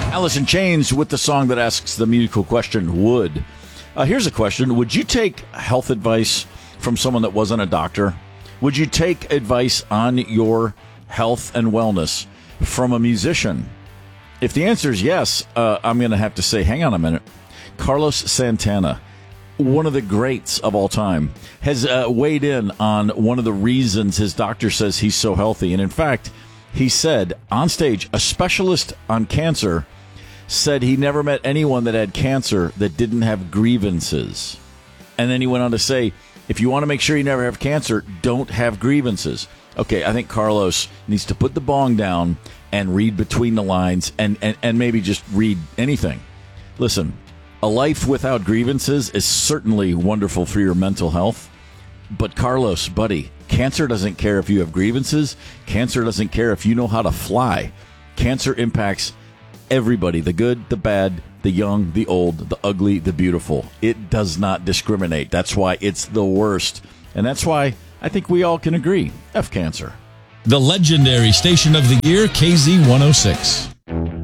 Alice in Chains with the song that asks the musical question, would. Here's a question. Would you take health advice from someone that wasn't a doctor? Would you take advice on your health and wellness from a musician? If the answer is yes, I'm going to have to say, hang on a minute. Carlos Santana, one of the greats of all time, has weighed in on one of the reasons his doctor says he's so healthy. And in fact, he said on stage, a specialist on cancer said he never met anyone that had cancer that didn't have grievances. And then he went on to say, if you want to make sure you never have cancer, don't have grievances. Okay, I think Carlos needs to put the bong down and read between the lines and maybe just read anything. Listen, a life without grievances is certainly wonderful for your mental health. But Carlos, buddy, cancer doesn't care if you have grievances. Cancer doesn't care if you know how to fly. Cancer impacts everybody, the good, the bad, the young, the old, the ugly, the beautiful. It does not discriminate. That's why it's the worst. And that's why I think we all can agree. F cancer. The legendary station of the year, KZ106.